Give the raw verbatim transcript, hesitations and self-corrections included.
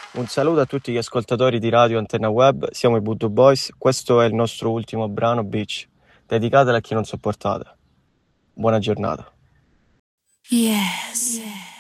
Un saluto a tutti gli ascoltatori di Radio Antenna Web, siamo i Voodoo Boys, questo è il nostro ultimo brano Beach, dedicato a chi non sopportate. Buona giornata. Yes. Yeah.